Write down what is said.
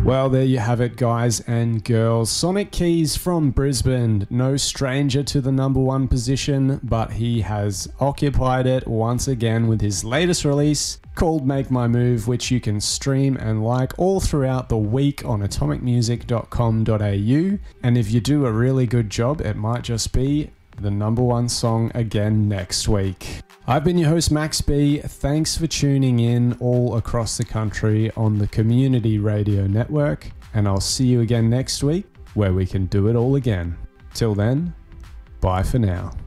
Well, there you have it, guys and girls. Sonic Keys from Brisbane, no stranger to the number one position, but he has occupied it once again with his latest release called Make My Move, which you can stream and like all throughout the week on atomicmusic.com.au. And if you do a really good job, it might just be the number one song again next week. I've been your host, Max B. Thanks for tuning in all across the country on the Community Radio Network, and I'll see you again next week where we can do it all again. Till then, bye for now.